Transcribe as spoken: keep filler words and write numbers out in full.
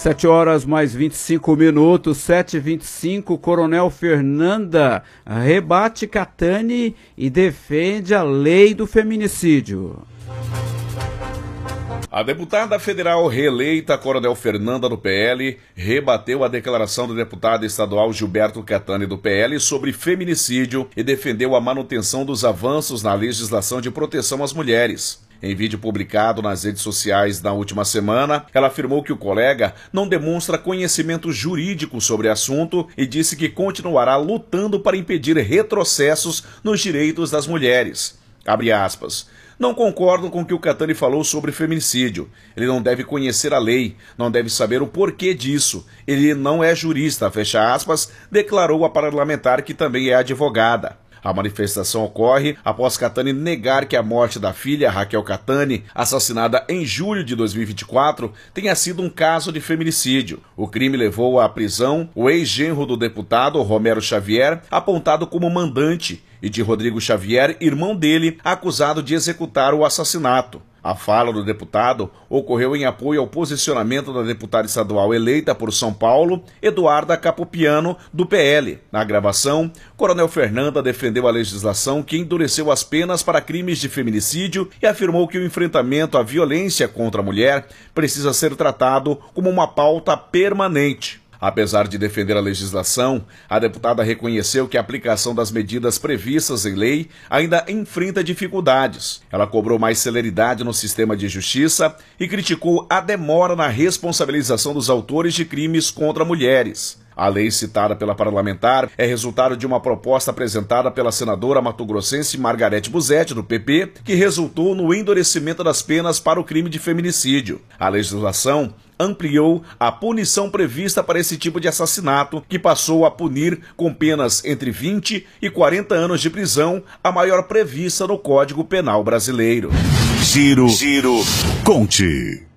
sete horas mais vinte e cinco minutos, sete e vinte e cinco, Coronel Fernanda rebate Catani e defende a lei do feminicídio. A deputada federal reeleita Coronel Fernanda do P L rebateu a declaração do deputado estadual Gilberto Catani do P L sobre feminicídio e defendeu a manutenção dos avanços na legislação de proteção às mulheres. Em vídeo publicado nas redes sociais na última semana, ela afirmou que o colega não demonstra conhecimento jurídico sobre o assunto e disse que continuará lutando para impedir retrocessos nos direitos das mulheres. Abre aspas. Não concordo com o que o Catani falou sobre feminicídio. Ele não deve conhecer a lei, não deve saber o porquê disso. Ele não é jurista, fecha aspas, declarou a parlamentar que também é advogada. A manifestação ocorre após Catani negar que a morte da filha, Raquel Catani, assassinada em julho de dois mil e vinte e quatro, tenha sido um caso de feminicídio. O crime levou à prisão o ex-genro do deputado, Romero Xavier, apontado como mandante, e de Rodrigo Xavier, irmão dele, acusado de executar o assassinato. A fala do deputado ocorreu em apoio ao posicionamento da deputada estadual eleita por São Paulo, Eduarda Capopiano, do P L. Na gravação, Coronel Fernanda defendeu a legislação que endureceu as penas para crimes de feminicídio e afirmou que o enfrentamento à violência contra a mulher precisa ser tratado como uma pauta permanente. Apesar de defender a legislação, a deputada reconheceu que a aplicação das medidas previstas em lei ainda enfrenta dificuldades. Ela cobrou mais celeridade no sistema de justiça e criticou a demora na responsabilização dos autores de crimes contra mulheres. A lei citada pela parlamentar é resultado de uma proposta apresentada pela senadora mato-grossense Margarete Busetti, do P P, que resultou no endurecimento das penas para o crime de feminicídio. A legislação ampliou a punição prevista para esse tipo de assassinato, que passou a punir com penas entre vinte e quarenta anos de prisão, a maior prevista no Código Penal brasileiro. Giro, Giro, Conte.